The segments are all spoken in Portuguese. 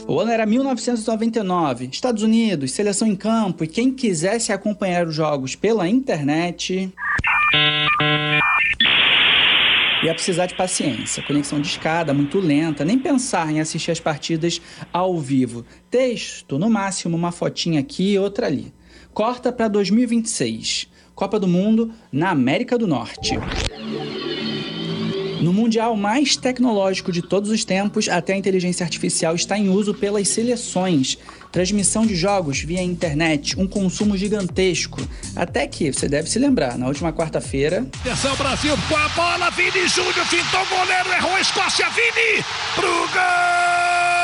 O ano era 1999, Estados Unidos, seleção em campo, e quem quisesse acompanhar os jogos pela internet ia precisar de paciência, conexão discada, muito lenta, nem pensar em assistir as partidas ao vivo. Texto, no máximo uma fotinha aqui e outra ali. Corta para 2026, Copa do Mundo na América do Norte. No mundial mais tecnológico de todos os tempos, até a inteligência artificial está em uso pelas seleções. Transmissão de jogos via internet, um consumo gigantesco. Até que, você deve se lembrar, na última quarta-feira... Atenção Brasil, com a bola, Vini Júnior, fintou o goleiro, errou a Escócia, Vini, pro gol!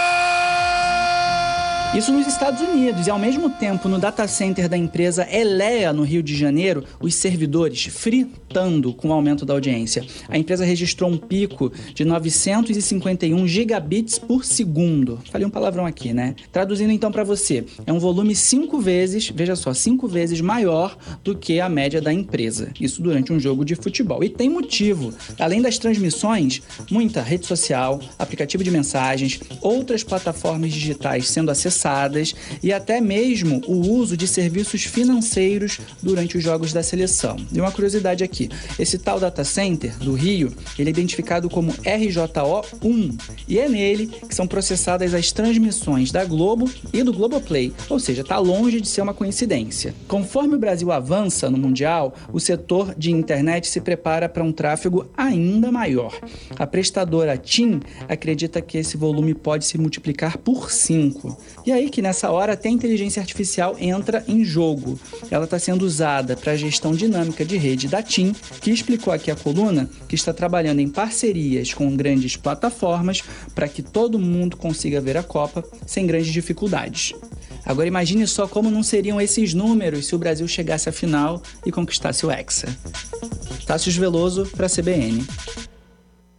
Isso nos Estados Unidos, e ao mesmo tempo no data center da empresa Elea, no Rio de Janeiro, os servidores fritando com o aumento da audiência. A empresa registrou um pico de 951 gigabits por segundo. Falei um palavrão aqui, né? Traduzindo então para você, é um volume 5 vezes, veja só, 5 vezes maior do que a média da empresa. Isso durante um jogo de futebol. E tem motivo. Além das transmissões, muita rede social, aplicativo de mensagens, outras plataformas digitais sendo acessadas e até mesmo o uso de serviços financeiros durante os jogos da seleção. E uma curiosidade aqui, esse tal data center do Rio, ele é identificado como RJO1 e é nele que são processadas as transmissões da Globo e do Globoplay, ou seja, está longe de ser uma coincidência. Conforme o Brasil avança no Mundial, o setor de internet se prepara para um tráfego ainda maior. A prestadora TIM acredita que esse volume pode se multiplicar por 5. E aí que nessa hora até a inteligência artificial entra em jogo. Ela está sendo usada para a gestão dinâmica de rede da TIM, que explicou aqui a coluna que está trabalhando em parcerias com grandes plataformas para que todo mundo consiga ver a Copa sem grandes dificuldades. Agora imagine só como não seriam esses números se o Brasil chegasse à final e conquistasse o Hexa. Tássio Veloso para a CBN.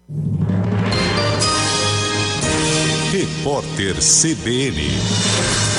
Repórter CBN.